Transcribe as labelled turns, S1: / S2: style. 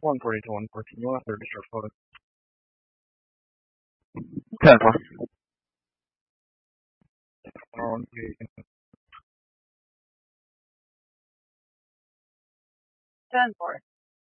S1: 140 to 114. You want a 30 short photo.
S2: 10-4.
S3: 10-4.